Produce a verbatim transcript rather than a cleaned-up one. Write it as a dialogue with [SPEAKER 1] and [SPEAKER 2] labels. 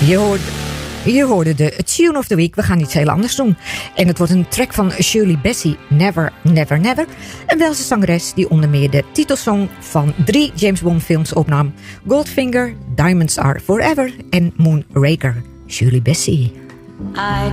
[SPEAKER 1] Je hoorde, je hoorde de Tune of the Week. We gaan iets heel anders doen. En het wordt een track van Shirley Bassey, Never, Never, Never. Een Welse zangeres die onder meer de titelsong van drie James Bond films opnam. Goldfinger, Diamonds Are Forever en Moonraker. Shirley Bassey.
[SPEAKER 2] I